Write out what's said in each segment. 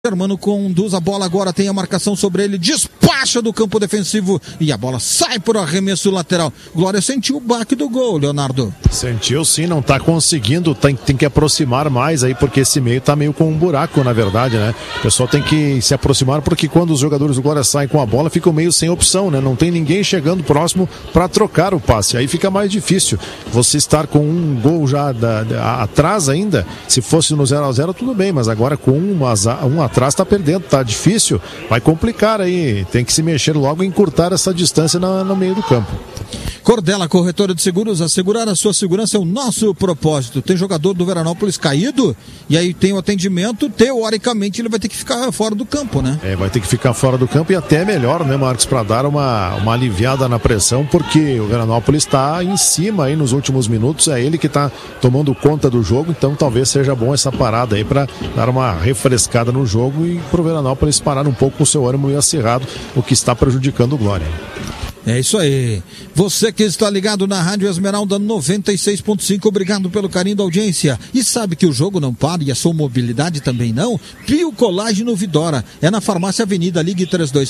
Germano conduz a bola, agora tem a marcação sobre ele, despacha do campo defensivo e a bola sai por arremesso lateral. Glória sentiu o baque do gol, Leonardo. Sentiu sim, não tá conseguindo, tem que aproximar mais aí, porque esse meio tá meio com um buraco, na verdade, né? O pessoal tem que se aproximar, porque quando os jogadores do Glória saem com a bola, ficam meio sem opção, né? Não tem ninguém chegando próximo para trocar o passe, aí fica mais difícil. Você estar com um gol já atrás ainda, se fosse no 0-0 tudo bem, mas agora com um atrás tá perdendo, tá difícil, vai complicar aí, tem que se mexer logo e encurtar essa distância no meio do campo. Cordela, corretora de seguros, assegurar a sua segurança é o nosso propósito. Tem jogador do Veranópolis caído e aí tem o atendimento, teoricamente ele vai ter que ficar fora do campo, né? Vai ter que ficar fora do campo e até melhor, né, Marcos, para dar uma aliviada na pressão, porque o Veranópolis está em cima aí nos últimos minutos, é ele que está tomando conta do jogo, então talvez seja bom essa parada aí para dar uma refrescada no jogo e pro Veranópolis parar um pouco com o seu ânimo meio acirrado, o que está prejudicando o Glória. É isso aí. Você que está ligado na Rádio Esmeralda 96.5, obrigado pelo carinho da audiência. E sabe que o jogo não para e a sua mobilidade também não? Pio Colágeno Vidora. É na Farmácia Avenida, ligue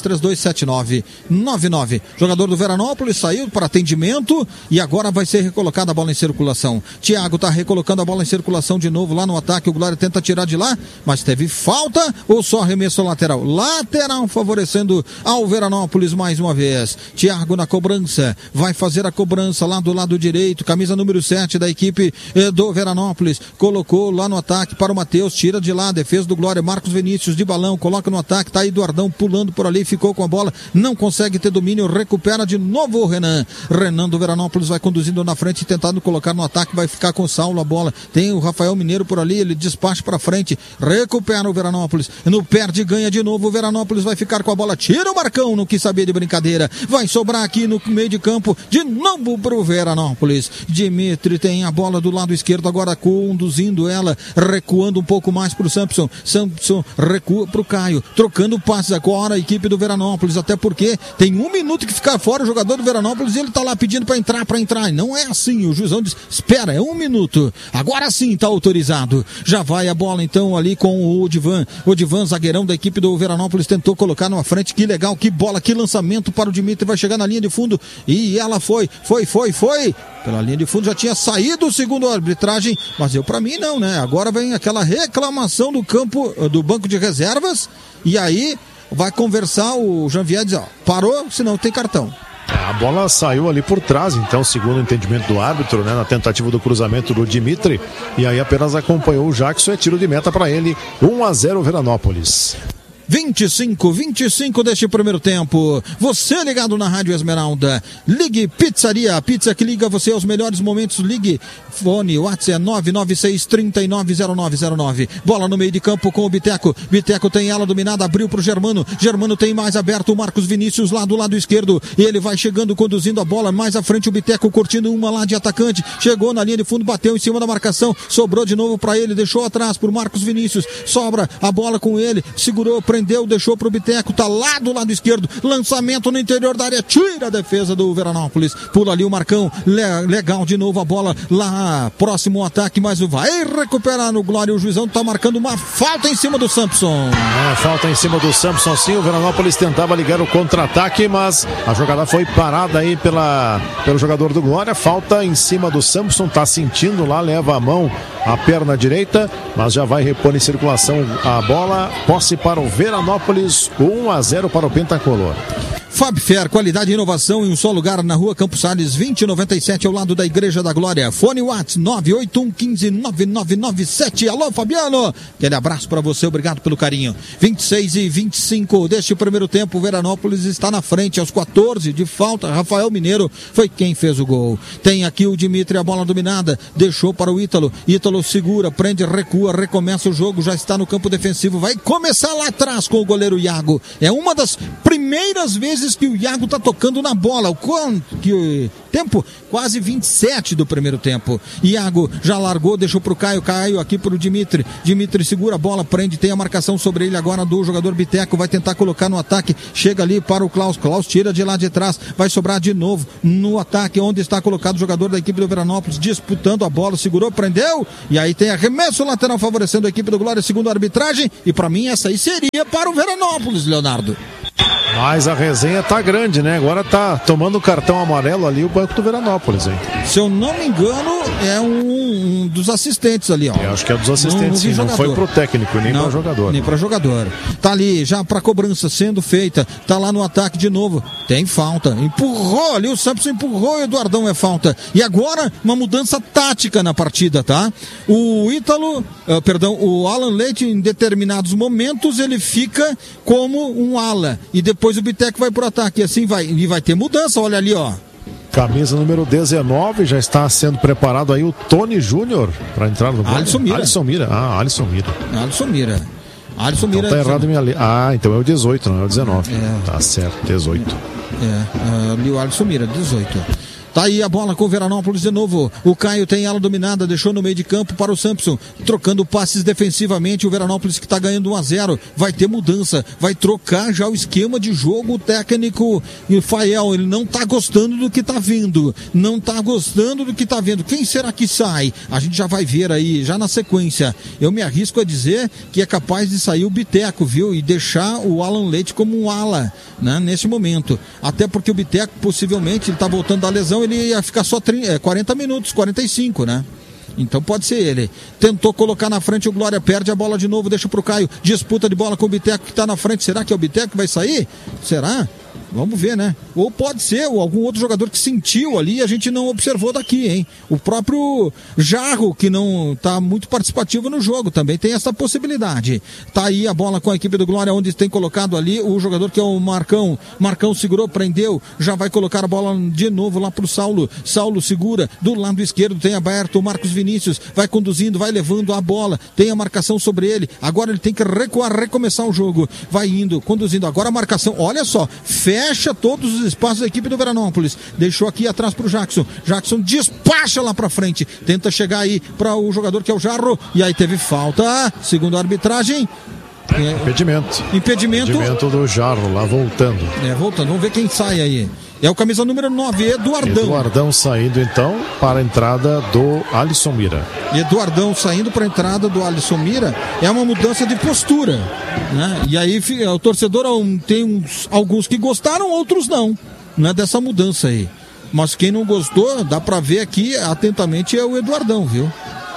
3232-7999. Jogador do Veranópolis saiu para atendimento e agora vai ser recolocada a bola em circulação. Thiago está recolocando a bola em circulação de novo lá no ataque. O Glória tenta tirar de lá, mas teve falta ou só arremesso lateral? Lateral favorecendo ao Veranópolis mais uma vez. Thiago na cobrança, vai fazer a cobrança lá do lado direito, camisa número 7 da equipe do Veranópolis, colocou lá no ataque para o Matheus, tira de lá, defesa do Glória, Marcos Vinícius de balão, coloca no ataque, tá aí Eduardão pulando por ali, ficou com a bola, não consegue ter domínio, recupera de novo o Renan do Veranópolis vai conduzindo na frente, tentando colocar no ataque, vai ficar com o Saulo a bola, tem o Rafael Mineiro por ali, ele despacha para frente, recupera o Veranópolis, no perde, ganha de novo, o Veranópolis vai ficar com a bola, tira o Marcão, não quis saber de brincadeira, vai sobrar aqui no meio de campo, de novo pro Veranópolis. Dimitri tem a bola do lado esquerdo, agora conduzindo ela, recuando um pouco mais pro Samson. Samson recua pro Caio, trocando passes agora a equipe do Veranópolis, até porque tem 1 minuto que ficar fora o jogador do Veranópolis e ele tá lá pedindo para entrar. E não é assim, o juizão diz, espera, é 1 minuto. Agora sim tá autorizado. Já vai a bola então ali com o Odivan, zagueirão da equipe do Veranópolis, tentou colocar na frente, que legal, que bola, que lançamento para o Dimitri, vai chegar na linha de fundo e ela foi pela linha de fundo, já tinha saído segundo a arbitragem, mas pra mim não, né? Agora vem aquela reclamação do campo, do banco de reservas, e aí vai conversar o Janvier, diz, ó, parou, senão tem cartão. A bola saiu ali por trás, então, segundo o entendimento do árbitro, né, na tentativa do cruzamento do Dimitri, e aí apenas acompanhou o Jackson, é tiro de meta para ele, 1-0 Veranópolis. 25 deste primeiro tempo. Você ligado na Rádio Esmeralda. Ligue Pizzaria, a pizza que liga você aos melhores momentos. Ligue, fone, WhatsApp é 996-390909. Bola no meio de campo com o Biteco. Biteco tem ela dominada, abriu pro Germano. Germano tem mais aberto o Marcos Vinícius lá do lado esquerdo. Ele vai chegando, conduzindo a bola. Mais à frente o Biteco curtindo uma lá de atacante. Chegou na linha de fundo, bateu em cima da marcação. Sobrou de novo para ele, deixou atrás pro Marcos Vinícius. Sobra a bola com ele, segurou, prendeu, deixou pro Biteco, tá lá do lado esquerdo, lançamento no interior da área, tira a defesa do Veranópolis, pula ali o Marcão, legal de novo a bola lá, próximo ao ataque, mas vai recuperar no Glória, o juizão tá marcando uma falta em cima do Samson. Falta em cima do Samson, sim, o Veranópolis tentava ligar o contra-ataque, mas a jogada foi parada aí pelo jogador do Glória, falta em cima do Samson, tá sentindo lá, leva a mão, a perna direita, mas já vai repor em circulação a bola, posse para o Veranópolis, 1-0 para o Pentacolor. Fabfer, qualidade e inovação em um só lugar, na rua Campos Salles 2097, ao lado da Igreja da Glória. Fone WhatsApp 981159997. Alô, Fabiano, aquele abraço para você, obrigado pelo carinho. 26-25 deste primeiro tempo, o Veranópolis está na frente aos 14 de falta. Rafael Mineiro foi quem fez o gol. Tem aqui o Dimitri, a bola dominada, deixou para o Ítalo segura, prende, recua, recomeça o jogo, já está no campo defensivo, vai começar lá atrás com o goleiro Iago. É uma das primeiras vezes Veranópolis que o Iago tá tocando na bola. O tempo? Quase 27 do primeiro tempo. Iago já largou, deixou pro Caio aqui pro Dimitri. Dimitri segura a bola, prende, tem a marcação sobre ele agora do jogador Biteco, vai tentar colocar no ataque, chega ali para o Klaus tira de lá de trás, vai sobrar de novo no ataque, onde está colocado o jogador da equipe do Veranópolis, disputando a bola, segurou, prendeu, e aí tem arremesso lateral favorecendo a equipe do Glória, segundo a arbitragem, e para mim essa aí seria para o Veranópolis, Leonardo. Mas a resenha tá grande, né? Agora tá tomando o cartão amarelo ali o banco do Veranópolis, hein? Se eu não me engano, é um dos assistentes ali, ó. Eu acho que é dos assistentes, sim. Não foi pro técnico, nem para jogador. Nem para jogador. Tá ali, já pra cobrança sendo feita. Tá lá no ataque de novo. Tem falta. Empurrou ali, o Santos empurrou e o Eduardão é falta. E agora, uma mudança tática na partida, tá? O Alan Leite, em determinados momentos, ele fica como um ala. E depois o Biteco vai pro ataque. E assim vai. E vai ter mudança, olha ali, ó. Camisa número 19, já está sendo preparado aí o Tony Júnior para entrar no Alisson Mira. Alisson Mira. Alisson Mira. Então tá errado minha lei. Então é o 18, não é o 19. Tá certo, 18. Ali o Alisson Mira, 18. Tá aí a bola com o Veranópolis de novo. O Caio tem ela dominada, deixou no meio de campo para o Samson, trocando passes defensivamente. O Veranópolis que tá ganhando 1-0. Vai ter mudança, vai trocar já o esquema de jogo. O técnico Fael, ele não tá gostando do que tá vendo. Quem será que sai? A gente já vai ver aí, já na sequência. Eu me arrisco a dizer que é capaz de sair o Biteco, viu? E deixar o Alan Leite como um ala, né? Nesse momento. Até porque o Biteco, possivelmente, ele tá voltando da lesão, ele ia ficar só 40 minutos, 45, né? Então pode ser ele. Tentou colocar na frente o Glória, perde a bola de novo, deixa pro Caio. Disputa de bola com o Biteco que tá na frente. Será que é o Biteco que vai sair? Será? Vamos ver, né? Ou pode ser algum outro jogador que sentiu ali e a gente não observou daqui, hein? O próprio Jarro, que não tá muito participativo no jogo, também tem essa possibilidade. Tá aí a bola com a equipe do Glória, onde tem colocado ali o jogador que é o Marcão. Marcão segurou, prendeu, já vai colocar a bola de novo lá pro Saulo. Saulo segura, do lado esquerdo tem aberto o Marcos Vinícius, vai conduzindo, vai levando a bola, tem a marcação sobre ele. Agora ele tem que recuar, recomeçar o jogo. Vai indo, conduzindo, agora a marcação, olha só, fecha todos os espaços da equipe do Veranópolis, deixou aqui atrás pro Jackson despacha lá pra frente, tenta chegar aí para o jogador que é o Jarro, e aí teve falta, segundo a arbitragem, impedimento do Jarro lá voltando, vamos ver quem sai aí. É o camisa número 9, Eduardão saindo então para a entrada do Alisson Mira. Eduardão saindo para a entrada do Alisson Mira é uma mudança de postura, né? E aí o torcedor tem alguns que gostaram, outros não, né, dessa mudança aí. Mas quem não gostou, dá para ver aqui atentamente, é o Eduardão, viu?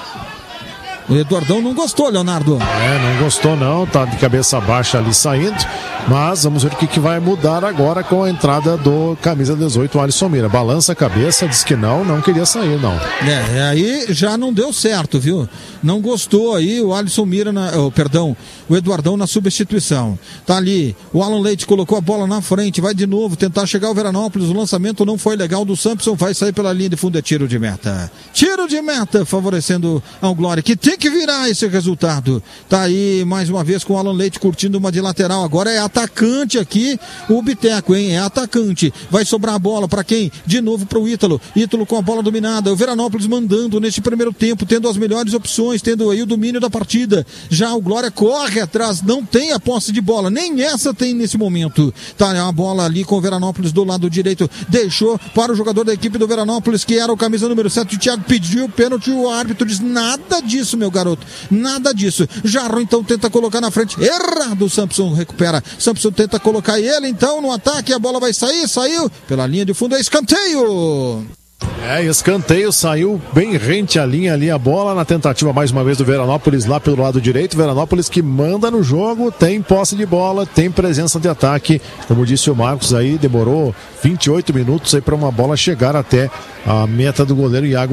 O Eduardão não gostou, Leonardo. Não gostou não, tá de cabeça baixa ali saindo, mas vamos ver o que vai mudar agora com a entrada do camisa 18, o Alisson Mira. Balança a cabeça, diz que não queria sair, não. Aí já não deu certo, viu? Não gostou aí o Alisson Mira, o Eduardão na substituição. Tá ali, o Alan Leite colocou a bola na frente, vai de novo tentar chegar ao Veranópolis, o lançamento não foi legal do Samson, vai sair pela linha de fundo, é tiro de meta. Tiro de meta, favorecendo ao Glória, que tem que virar esse resultado. Tá aí mais uma vez com o Alan Leite curtindo uma de lateral. Agora é atacante aqui o Biteco, hein? É atacante. Vai sobrar a bola para quem? De novo pro Ítalo. Ítalo com a bola dominada. O Veranópolis mandando neste primeiro tempo, tendo as melhores opções, tendo aí o domínio da partida. Já o Glória corre atrás, não tem a posse de bola, nem essa tem nesse momento. Tá a bola ali com o Veranópolis do lado direito. Deixou para o jogador da equipe do Veranópolis, que era o camisa número 7. O Thiago pediu o pênalti, o árbitro diz: nada disso, meu garoto, nada disso. Jarro então tenta colocar na frente, errado, o Samson recupera, Samson tenta colocar ele então no ataque, a bola vai sair, saiu pela linha de fundo, é escanteio. Escanteio, saiu bem rente à linha ali a bola, na tentativa mais uma vez do Veranópolis lá pelo lado direito. Veranópolis que manda no jogo, tem posse de bola, tem presença de ataque, como disse o Marcos aí, demorou 28 minutos aí para uma bola chegar até a meta do goleiro Iago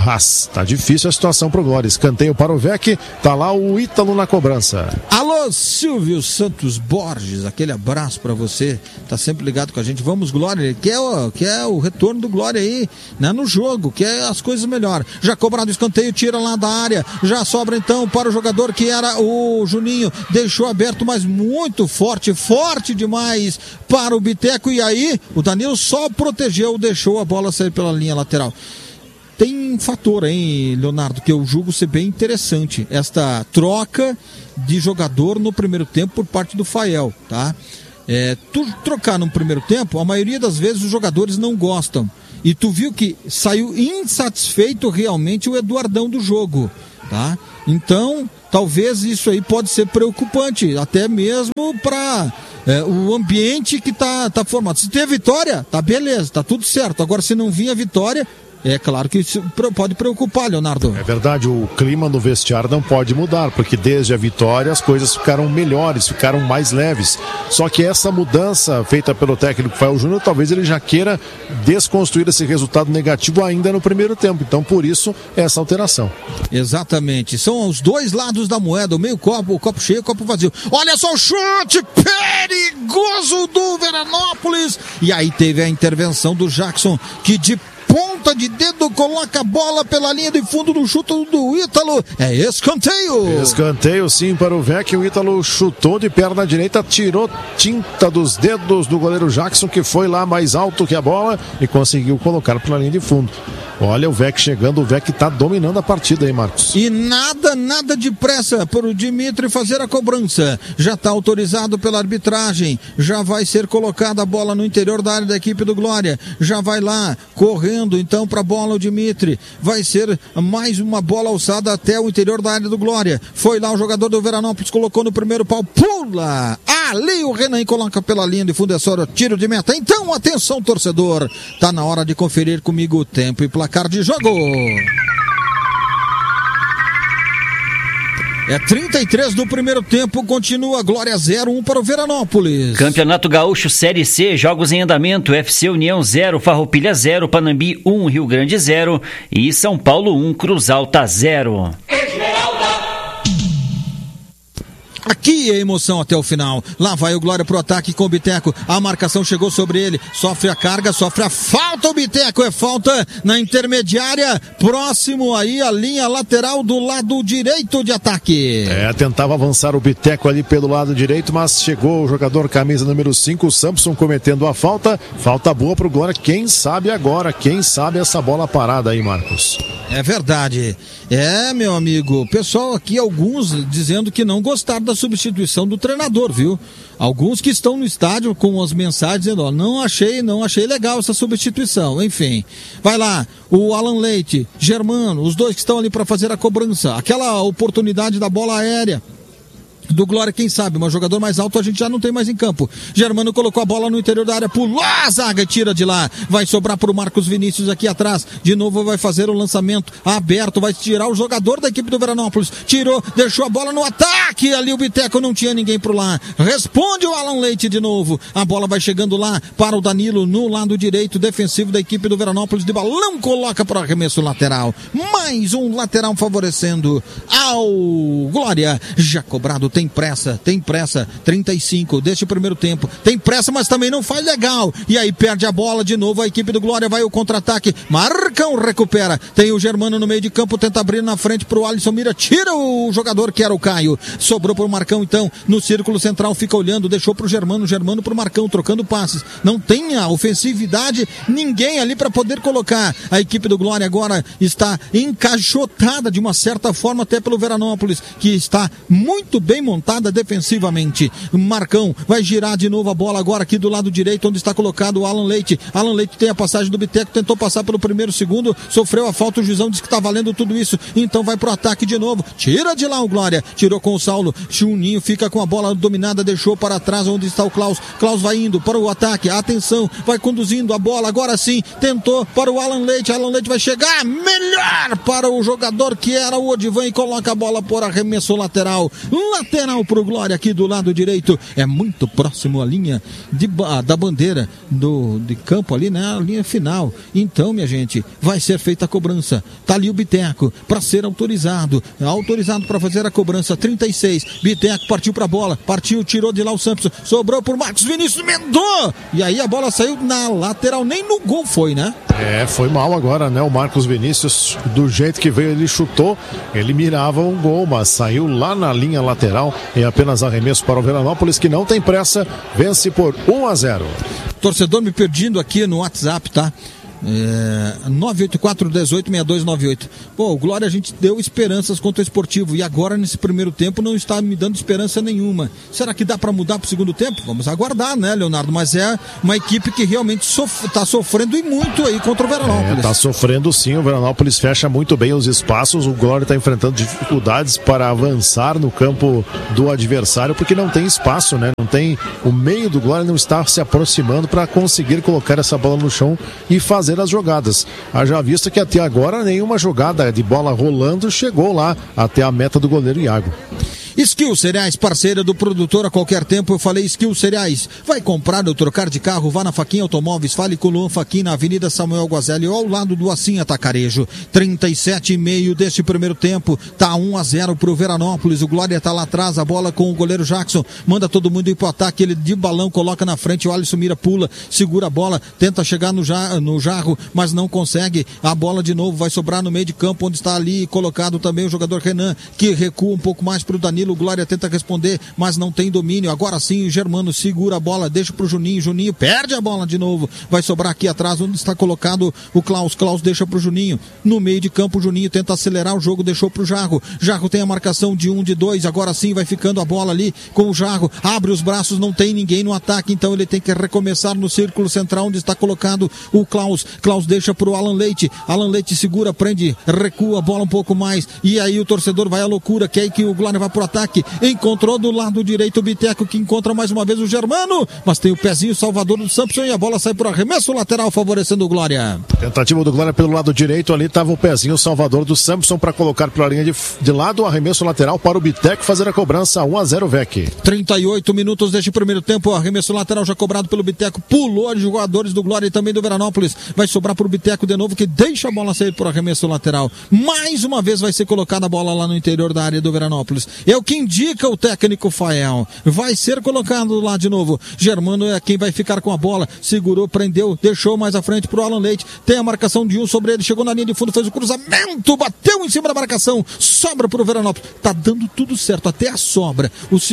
Haas. Tá difícil a situação pro Glória. Escanteio para o Vec, tá lá o Ítalo na cobrança. Alô, Silvio Santos Borges, aquele abraço para você, tá sempre ligado com a gente. Vamos, Glória, ele quer o retorno do Glória aí, né, no jogo, quer as coisas melhor. Já cobrado o escanteio, tira lá da área, já sobra então para o jogador que era o Juninho, deixou aberto, mas muito forte demais para o Biteco, e aí o Danilo só protegeu, deixou a bola sair pela linha lateral. Tem um fator aí, Leonardo, que eu julgo ser bem interessante, esta troca de jogador no primeiro tempo por parte do Fael, tá? Tu trocar no primeiro tempo, a maioria das vezes os jogadores não gostam, e tu viu que saiu insatisfeito realmente o Eduardão do jogo, tá? Então, talvez isso aí pode ser preocupante, até mesmo para o ambiente que tá formado. Se ter vitória, tá beleza, tá tudo certo. Agora, se não vir a vitória, é claro que isso pode preocupar, Leonardo. É verdade, o clima no vestiário não pode mudar, porque desde a vitória as coisas ficaram melhores, ficaram mais leves. Só que essa mudança feita pelo técnico Fael Júnior, talvez ele já queira desconstruir esse resultado negativo ainda no primeiro tempo. Então, por isso, essa alteração. Exatamente. São os dois lados da moeda, o meio copo, o copo cheio, o copo vazio. Olha só o chute perigoso do Veranópolis. E aí teve a intervenção do Jackson, que de ponta de dedo coloca a bola pela linha de fundo do chute do Ítalo. É escanteio. Escanteio sim para o Vec. O Ítalo chutou de perna direita, tirou tinta dos dedos do goleiro Jackson, que foi lá mais alto que a bola e conseguiu colocar pela linha de fundo. Olha o Vec chegando, o Vec tá dominando a partida aí, Marcos. E nada de pressa para o Dimitri fazer a cobrança. Já tá autorizado pela arbitragem, já vai ser colocada a bola no interior da área da equipe do Glória. Já vai lá, correndo então para a bola o Dimitri. Vai ser mais uma bola alçada até o interior da área do Glória. Foi lá o jogador do Veranópolis, colocou no primeiro pau, pula! Ali o Renan coloca pela linha de fundo, é só tiro de meta. Então, atenção, torcedor, tá na hora de conferir comigo o tempo e placar de jogo. É 33 do primeiro tempo, continua Glória 0-1 para o Veranópolis. Campeonato Gaúcho Série C, jogos em andamento, FC União 0, Farroupilha 0, Panambi 1, Rio Grande 0 e São Paulo 1, Cruz Alta 0. Aqui é emoção até o final. Lá vai o Glória pro ataque com o Biteco. A marcação chegou sobre ele. Sofre a carga, sofre a falta. O Biteco é falta na intermediária. Próximo aí a linha lateral do lado direito de ataque. Tentava avançar o Biteco ali pelo lado direito, mas chegou o jogador camisa número 5, o Samson, cometendo a falta. Falta boa pro Glória. Quem sabe agora? Quem sabe essa bola parada aí, Marcos? É verdade. Meu amigo. Pessoal aqui, alguns dizendo que não gostaram da substituição do treinador, viu? Alguns que estão no estádio com as mensagens dizendo, ó, não achei legal essa substituição. Enfim, vai lá, o Alan Leite, Germano, os dois que estão ali para fazer a cobrança. Aquela oportunidade da bola aérea do Glória, quem sabe, mas jogador mais alto a gente já não tem mais em campo. Germano colocou a bola no interior da área, pulou a zaga e tira de lá. Vai sobrar para o Marcos Vinícius aqui atrás. De novo vai fazer o lançamento aberto, vai tirar o jogador da equipe do Veranópolis. Tirou, deixou a bola no ataque. Ali o Biteco não tinha ninguém por lá. Responde o Alan Leite de novo. A bola vai chegando lá para o Danilo no lado direito defensivo da equipe do Veranópolis. De balão coloca para o arremesso lateral. Mais um lateral favorecendo ao Glória. Já cobrado, tem pressa, 35 deste primeiro tempo, tem pressa, mas também não faz legal, e aí perde a bola de novo, a equipe do Glória vai o contra-ataque, Marcão recupera, tem o Germano no meio de campo, tenta abrir na frente pro Alisson Mira, tira o jogador que era o Caio, sobrou pro Marcão então, no círculo central, fica olhando, deixou pro Germano pro Marcão, trocando passes, não tem a ofensividade, ninguém ali para poder colocar, a equipe do Glória agora está encaixotada de uma certa forma até pelo Veranópolis, que está muito bem montada defensivamente. Marcão vai girar de novo a bola agora aqui do lado direito, onde está colocado o Alan Leite. Alan Leite tem a passagem do Biteco, tentou passar pelo primeiro, segundo, sofreu a falta, o juizão disse que está valendo tudo isso, então vai pro ataque de novo, tira de lá o Glória, tirou com o Saulo, Juninho fica com a bola dominada, deixou para trás onde está o Klaus vai indo para o ataque, atenção, vai conduzindo a bola, agora sim, tentou para o Alan Leite vai chegar melhor para o jogador que era o Odivan e coloca a bola por arremesso lateral pro Glória aqui do lado direito, é muito próximo à linha da bandeira de campo ali, né, a linha final, então minha gente, vai ser feita a cobrança. Tá ali o Biteco para ser autorizado para fazer a cobrança. 36, Biteco partiu para a bola, tirou de lá o Samson, sobrou por Marcos Vinícius, emendou, e aí a bola saiu na lateral, nem no gol foi, né? Foi mal agora, né? O Marcos Vinícius, do jeito que veio, ele chutou, ele mirava um gol, mas saiu lá na linha lateral, em apenas arremesso para o Veranópolis, que não tem pressa, vence por 1-0. Torcedor me pedindo aqui no WhatsApp, tá? 984-18-6298. Pô, o Glória, a gente deu esperanças contra o Esportivo e agora nesse primeiro tempo não está me dando esperança nenhuma. Será que dá para mudar para o segundo tempo? Vamos aguardar, né, Leonardo? Mas é uma equipe que realmente está sofrendo e muito aí contra o Veranópolis. Está sofrendo sim, o Veranópolis fecha muito bem os espaços, o Glória está enfrentando dificuldades para avançar no campo do adversário porque não tem espaço, né? Não tem, o meio do Glória não está se aproximando para conseguir colocar essa bola no chão e fazer as jogadas. Haja vista que até agora nenhuma jogada de bola rolando chegou lá até a meta do goleiro Iago. Skill Cereais, parceira do produtor a qualquer tempo. Eu falei Skill Cereais. Vai comprar ou trocar de carro? Vá na Faquinha Automóveis. Fale com o Luan Faquin na Avenida Samuel Guazelli, ao lado do Assim Atacarejo. 37,5 deste primeiro tempo. Tá 1-0 pro Veranópolis. O Glória tá lá atrás. A bola com o goleiro Jackson. Manda todo mundo ir pro ataque. Ele de balão coloca na frente. O Alisson Mira pula, segura a bola, tenta chegar no Jarro, mas não consegue. A bola de novo vai sobrar no meio de campo, onde está ali colocado também o jogador Renan, que recua um pouco mais pro Danilo. O Glória tenta responder, mas não tem domínio. Agora sim, o Germano segura a bola, deixa pro Juninho. Juninho perde a bola de novo. Vai sobrar aqui atrás, onde está colocado o Klaus. Klaus deixa pro Juninho. No meio de campo, o Juninho tenta acelerar o jogo, deixou pro Jarro. Jarro tem a marcação de 1, de 2. Agora sim, vai ficando a bola ali com o Jarro. Abre os braços, não tem ninguém no ataque, então ele tem que recomeçar no círculo central, onde está colocado o Klaus. Klaus deixa pro Alan Leite. Alan Leite segura, prende, recua a bola um pouco mais. E aí o torcedor vai à loucura, quer que o Glória vá pro ataque. Encontrou do lado direito o Biteco, que encontra mais uma vez o Germano, mas tem o pezinho salvador do Samson e a bola sai por arremesso lateral, favorecendo o Glória. Tentativa do Glória pelo lado direito, ali estava o pezinho salvador do Samson para colocar pela linha de lado, arremesso lateral para o Biteco fazer a cobrança. 1-0 VEC. 38 minutos deste primeiro tempo, arremesso lateral já cobrado pelo Biteco, pulou de jogadores do Glória e também do Veranópolis, vai sobrar para o Biteco de novo, que deixa a bola sair por arremesso lateral. Mais uma vez vai ser colocada a bola lá no interior da área do Veranópolis. É o que indica o técnico Fael. Vai ser colocado lá de novo. Germano é quem vai ficar com a bola. Segurou, prendeu, deixou mais à frente pro Alan Leite. Tem a marcação de 1 sobre ele. Chegou na linha de fundo, fez o cruzamento, bateu em cima da marcação. Sobra pro Veranópolis. Tá dando tudo certo, até a sobra.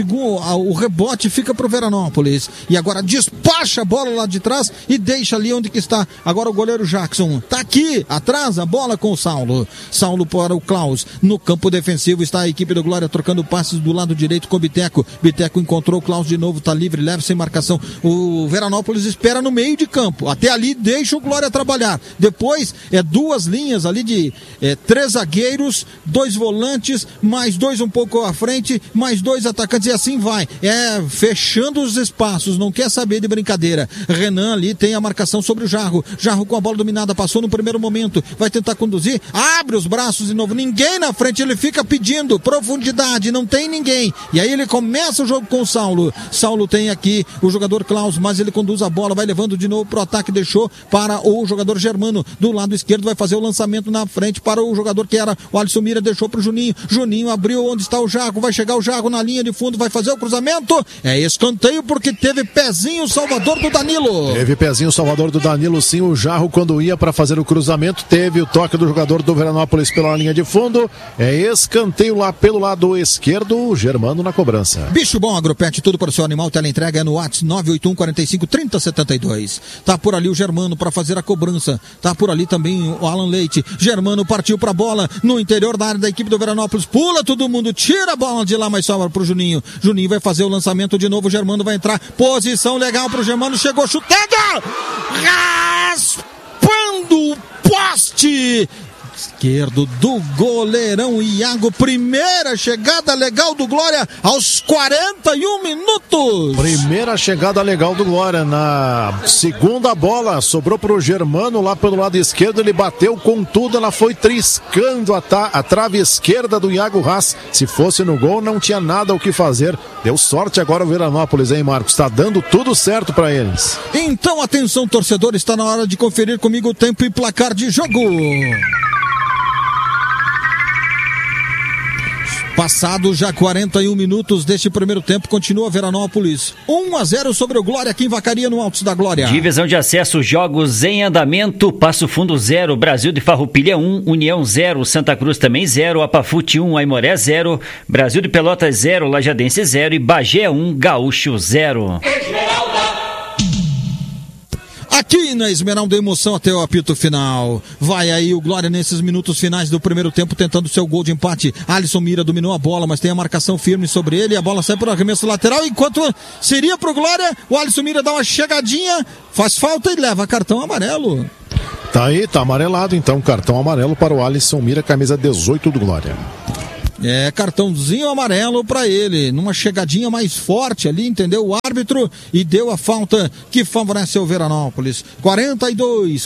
O rebote fica pro Veranópolis. E agora despacha a bola lá de trás e deixa ali onde que está. Agora o goleiro Jackson. Tá aqui, atrás, a bola com o Saulo. Saulo para o Klaus. No campo defensivo está a equipe do Glória trocando passes do lado direito com o Biteco. Biteco encontrou o Klaus de novo, tá livre, leva sem marcação. O Veranópolis espera no meio de campo. Até ali deixa o Glória trabalhar. Depois duas linhas ali de 3 zagueiros, 2 volantes, mais 2 um pouco à frente, mais 2 atacantes e assim vai. Fechando os espaços, não quer saber de brincadeira. Renan ali tem a marcação sobre o Jarro. Jarro com a bola dominada, passou no primeiro momento, vai tentar conduzir, abre os braços de novo, ninguém na frente, ele fica pedindo profundidade, não tem ninguém. E aí ele começa o jogo com o Saulo. Saulo tem aqui o jogador Klaus, mas ele conduz a bola, vai levando de novo pro ataque, deixou para o jogador Germano. Do lado esquerdo vai fazer o lançamento na frente para o jogador que era o Alisson Mira, deixou pro Juninho. Juninho abriu onde está o Jago, vai chegar o Jago na linha de fundo, vai fazer o cruzamento. É escanteio porque teve pezinho salvador do Danilo. Teve pezinho salvador do Danilo, sim. O Jarro, quando ia para fazer o cruzamento, teve o toque do jogador do Veranópolis pela linha de fundo. É escanteio lá pelo lado esquerdo, o Germano na cobrança. Bicho Bom Agropet, tudo para o seu animal, teleentrega é no WhatsApp 981 45 30 72. Tá por ali o Germano para fazer a cobrança. Tá por ali também o Alan Leite. Germano partiu para a bola no interior da área da equipe do Veranópolis. Pula todo mundo, tira a bola de lá, mas sobra pro Juninho. Juninho vai fazer o lançamento de novo, o Germano vai entrar. Posição legal pro Germano, chegou chutando! Raspando o poste! Esquerdo do goleirão Iago, primeira chegada legal do Glória aos 41 minutos. primeira chegada legal do Glória. Na segunda bola, sobrou pro Germano lá pelo lado esquerdo, ele bateu com tudo, ela foi triscando a trave esquerda do Iago Haas. Se fosse no gol, não tinha nada o que fazer. Deu sorte agora o Veranópolis, hein, Marcos? Tá dando tudo certo para eles. Então, atenção, torcedor, está na hora de conferir comigo o tempo e placar de jogo. Passados já 41 minutos deste primeiro tempo, continua Veranópolis 1-0 sobre o Glória, aqui em Vacaria, no Altos da Glória. Divisão de acesso, jogos em andamento. Passo Fundo 0, Brasil de Farroupilha 1, União 0, Santa Cruz também 0, Apafute 1, Aimoré 0, Brasil de Pelotas 0, Lajadense 0 e Bagé 1, Gaúcho 0. Aqui na Esmeralda, emoção até o apito final. Vai aí o Glória nesses minutos finais do primeiro tempo, tentando seu gol de empate. Alisson Mira dominou a bola, mas tem a marcação firme sobre ele. A bola sai por arremesso lateral, enquanto seria pro Glória. O Alisson Mira dá uma chegadinha, faz falta e leva cartão amarelo. Tá aí, tá amarelado então, cartão amarelo para o Alisson Mira, camisa 18 do Glória. É, cartãozinho amarelo para ele, numa chegadinha mais forte ali, entendeu? O árbitro, e deu a falta que favorece o Veranópolis. 42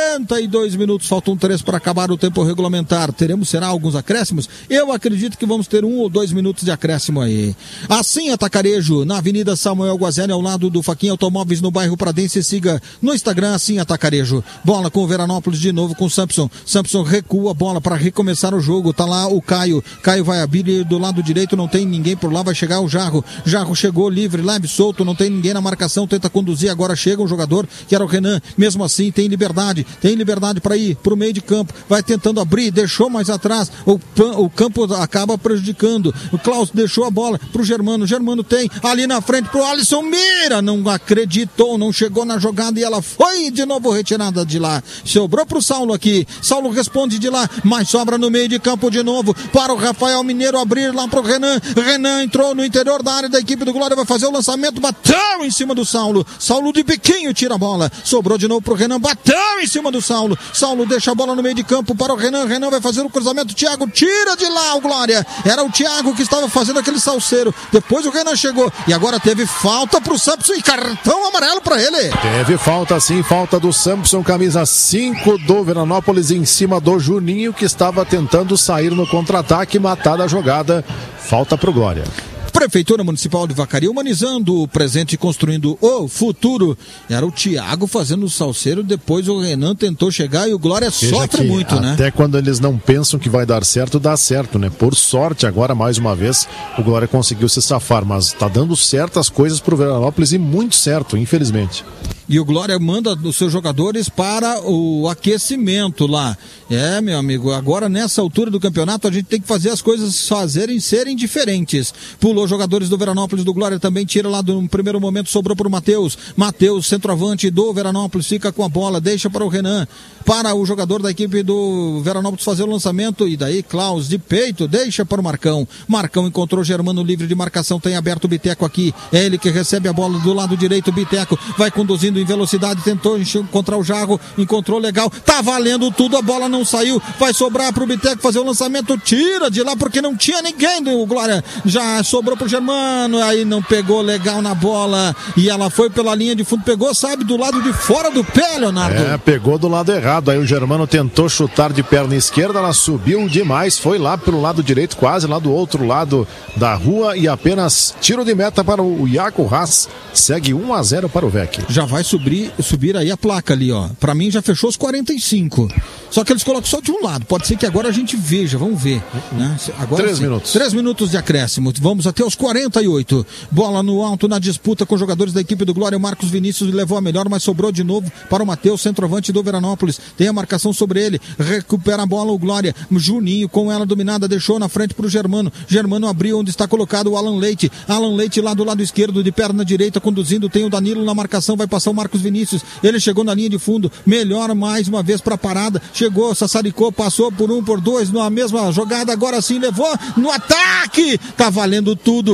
minutos, faltam 3 para acabar o tempo regulamentar. Será alguns acréscimos? Eu acredito que vamos ter 1 ou 2 minutos de acréscimo aí. Assim, Atacarejo, na Avenida Samuel Guazelli, ao lado do Faquinha Automóveis, no bairro Pradense. Siga no Instagram, assim, Atacarejo. Bola com o Veranópolis de novo com o Samson. Samson recua a bola para recomeçar o jogo. Tá lá o Caio vai abrir do lado direito, não tem ninguém por lá, vai chegar o Jarro chegou livre, leve, solto, não tem ninguém na marcação, tenta conduzir, agora chega um jogador que era o Renan, mesmo assim tem liberdade para ir pro meio de campo, vai tentando abrir, deixou mais atrás, o campo acaba prejudicando, o Klaus deixou a bola pro Germano tem ali na frente pro Alisson Mira, não acreditou, não chegou na jogada e ela foi de novo retirada de lá, sobrou pro Saulo aqui, Saulo responde de lá, mas sobra no meio de campo de novo para o Rafael Mineiro abrir lá pro Renan entrou no interior da área da equipe do Glória, vai fazer o lançamento, bateu em cima do Saulo de biquinho tira a bola, sobrou de novo pro Renan, bateu em cima do Saulo deixa a bola no meio de campo para o Renan vai fazer o cruzamento, Thiago tira de lá o Glória, era o Thiago que estava fazendo aquele salseiro, depois o Renan chegou e agora teve falta pro Samson e cartão amarelo para ele. Teve falta sim, falta do Samson, camisa 5 do Veranópolis em cima do Juninho, que estava tentando sair no contra-ataque, matar da jogada, falta pro Glória. Prefeitura Municipal de Vacaria, humanizando o presente e construindo o futuro. Era o Thiago fazendo o salseiro, depois o Renan tentou chegar e o Glória sofre muito, né? Até quando eles não pensam que vai dar certo, dá certo, né? Por sorte, agora mais uma vez, o Glória conseguiu se safar, mas tá dando certas coisas pro Veranópolis e muito certo, infelizmente. E o Glória manda os seus jogadores para o aquecimento lá. É, meu amigo, agora nessa altura do campeonato a gente tem que fazer as coisas serem diferentes. Pulou jogadores do Veranópolis, do Glória também, tira lá do primeiro momento, sobrou para o Matheus, centroavante do Veranópolis, fica com a bola, deixa para o Renan, para o jogador da equipe do Veranópolis fazer o lançamento, e daí Klaus de peito, deixa para o Marcão encontrou Germano livre de marcação, tem aberto o Biteco aqui, é ele que recebe a bola do lado direito, Biteco vai conduzindo em velocidade, tentou encontrar o Jarro, encontrou legal, tá valendo tudo, a bola não saiu, vai sobrar pro Biteco fazer o lançamento, tira de lá porque não tinha ninguém do Glória, já sobrou pro Germano, aí não pegou legal na bola e ela foi pela linha de fundo, pegou, sabe, do lado de fora do pé, Leonardo. Pegou do lado errado, aí o Germano tentou chutar de perna esquerda, ela subiu demais, foi lá pelo lado direito, quase lá do outro lado da rua e apenas tiro de meta para o Iago Haas, segue 1-0 para o VEC. Já vai subir aí a placa ali, ó. Pra mim já fechou os 45. Só que eles colocam só de um lado. Pode ser que agora a gente veja, vamos ver. Né? Agora, 3 minutos. 3 minutos de acréscimo. Vamos até os 48. Bola no alto na disputa com os jogadores da equipe do Glória. O Marcos Vinícius levou a melhor, mas sobrou de novo para o Matheus, centroavante do Veranópolis. Tem a marcação sobre ele. Recupera a bola o Glória. Juninho com ela dominada, deixou na frente para o Germano. Germano abriu onde está colocado o Alan Leite. Alan Leite lá do lado esquerdo, de perna direita, conduzindo. Tem o Danilo na marcação, vai passar marcação, Marcos Vinícius, ele chegou na linha de fundo, melhor mais uma vez pra parada, chegou, sassaricou, passou por 1, por 2, na mesma jogada, agora sim levou no ataque, tá valendo tudo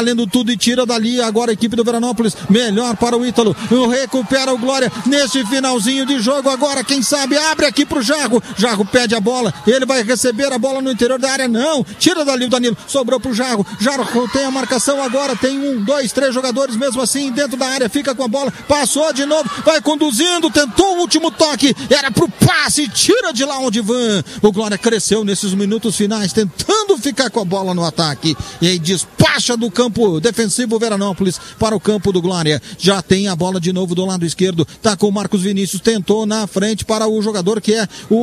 e tira dali agora a equipe do Veranópolis, melhor para o Ítalo, recupera o Glória neste finalzinho de jogo, agora quem sabe abre aqui pro Jarro pede a bola, ele vai receber a bola no interior da área, não, tira dali o Danilo, sobrou pro Jarro tem a marcação agora, tem 1, 2, 3 jogadores mesmo assim dentro da área, fica com a bola, passou de novo, vai conduzindo, tentou o último toque, era pro passe, tira de lá onde Van, o Glória cresceu nesses minutos finais, tentando ficar com a bola no ataque, e aí despacha do campo defensivo Veranópolis para o campo do Glória, já tem a bola de novo do lado esquerdo, tá com o Marcos Vinícius, tentou na frente para o jogador que é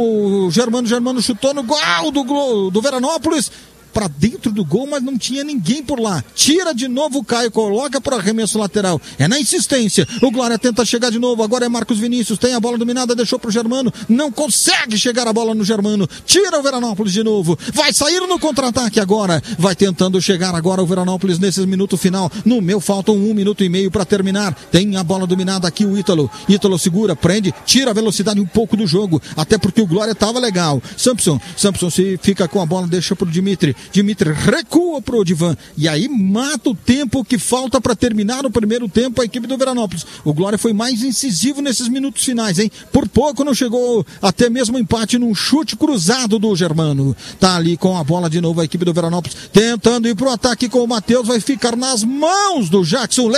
o Germano chutou no gol do Veranópolis, para dentro do gol, mas não tinha ninguém por lá. Tira de novo o Caio, coloca para o arremesso lateral. É na insistência. O Glória tenta chegar de novo. Agora é Marcos Vinícius. Tem a bola dominada, deixou para o Germano. Não consegue chegar a bola no Germano. Tira o Veranópolis de novo. Vai sair no contra-ataque agora. Vai tentando chegar agora o Veranópolis nesse minuto final. No meu faltam 1 minuto e meio para terminar. Tem a bola dominada aqui o Ítalo. Ítalo segura, prende, tira a velocidade um pouco do jogo. Até porque o Glória estava legal. Samson se fica com a bola, deixa para o Dimitri recua pro Odivan, e aí mata o tempo que falta para terminar o primeiro tempo a equipe do Veranópolis. O Glória foi mais incisivo nesses minutos finais, hein? Por pouco não chegou até mesmo empate num chute cruzado do Germano. Tá ali com a bola de novo a equipe do Veranópolis, tentando ir pro ataque com o Matheus, vai ficar nas mãos do Jackson.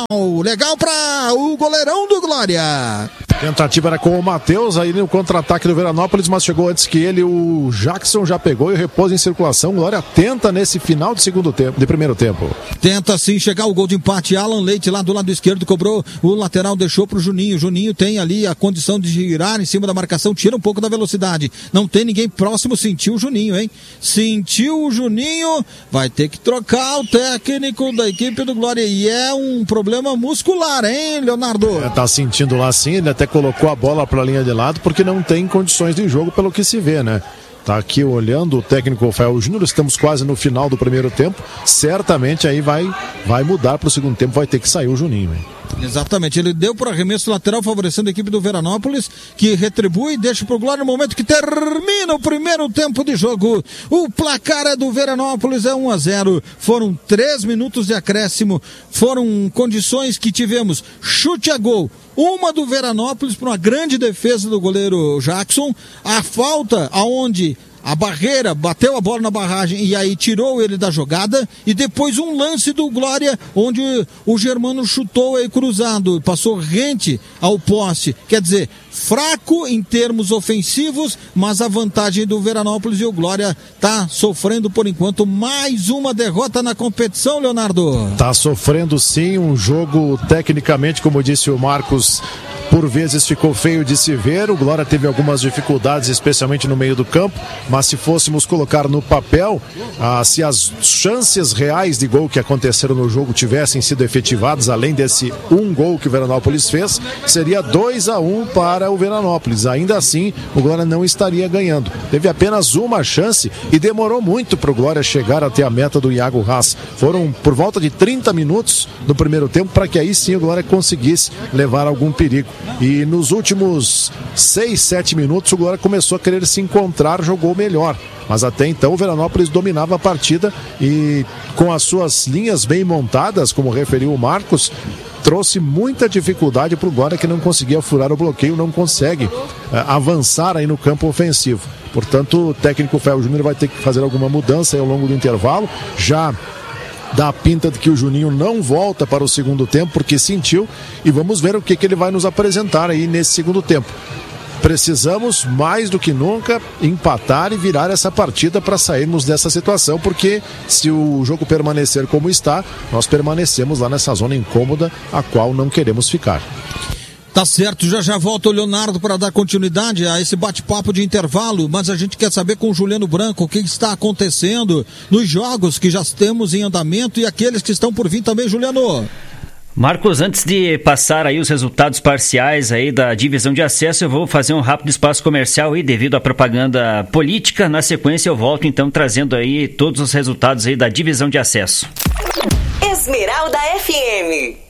Legal para o goleirão do Glória. Tentativa era com o Matheus aí no contra-ataque do Veranópolis, mas chegou antes que ele, o Jackson já pegou e repôs em circulação. Glória tenta nesse final de primeiro tempo. Tenta sim chegar o gol de empate. Alan Leite lá do lado esquerdo cobrou o lateral, deixou pro Juninho. Juninho tem ali a condição de girar em cima da marcação, tira um pouco da velocidade. Não tem ninguém próximo, sentiu o Juninho, hein? Sentiu o Juninho, vai ter que trocar o técnico da equipe do Glória. E é um problema muscular, hein, Leonardo? Tá sentindo lá sim, ele até colocou a bola pra linha de lado porque não tem condições de jogo pelo que se vê, né? Tá aqui olhando o técnico Rafael Júnior, estamos quase no final do primeiro tempo, certamente aí vai mudar para o segundo tempo, vai ter que sair o Juninho, hein? Exatamente, ele deu para arremesso lateral favorecendo a equipe do Veranópolis, que retribui e deixa pro Glória no momento que termina o primeiro tempo de jogo. O placar é do Veranópolis, é 1-0, foram 3 minutos de acréscimo, foram condições que tivemos chute a gol, uma do Veranópolis para uma grande defesa do goleiro Jackson, a falta aonde a barreira, bateu a bola na barragem e aí tirou ele da jogada, e depois um lance do Glória onde o Germano chutou aí cruzado, passou rente ao poste, quer dizer, fraco em termos ofensivos, mas a vantagem do Veranópolis, e o Glória tá sofrendo por enquanto mais uma derrota na competição, Leonardo. Tá sofrendo sim, um jogo tecnicamente, como disse o Marcos, por vezes ficou feio de se ver. O Glória teve algumas dificuldades, especialmente no meio do campo, mas se fôssemos colocar no papel, se as chances reais de gol que aconteceram no jogo tivessem sido efetivadas, além desse um gol que o Veranópolis fez, seria 2-1 para o Veranópolis. Ainda assim, o Glória não estaria ganhando. Teve apenas uma chance e demorou muito para o Glória chegar até a meta do Iago Haas. Foram por volta de 30 minutos no primeiro tempo para que aí sim o Glória conseguisse levar algum perigo. E nos últimos 6, 7 minutos o Glória começou a querer se encontrar, jogou melhor. Mas até então o Veranópolis dominava a partida e com as suas linhas bem montadas, como referiu o Marcos, trouxe muita dificuldade para o Glória, que não conseguia furar o bloqueio, não consegue avançar aí no campo ofensivo. Portanto, o técnico Rafael Júnior vai ter que fazer alguma mudança aí ao longo do intervalo. Já dá a pinta de que o Juninho não volta para o segundo tempo porque sentiu, e vamos ver o que ele vai nos apresentar aí nesse segundo tempo. Precisamos mais do que nunca empatar e virar essa partida para sairmos dessa situação, porque se o jogo permanecer como está, nós permanecemos lá nessa zona incômoda a qual não queremos ficar. Tá certo, já volta o Leonardo para dar continuidade a esse bate-papo de intervalo, mas a gente quer saber com o Juliano Branco o que está acontecendo nos jogos que já temos em andamento e aqueles que estão por vir também, Juliano. Marcos, antes de passar aí os resultados parciais aí da divisão de acesso, eu vou fazer um rápido espaço comercial aí devido à propaganda política. Na sequência eu volto então trazendo aí todos os resultados aí da divisão de acesso. Esmeralda FM. O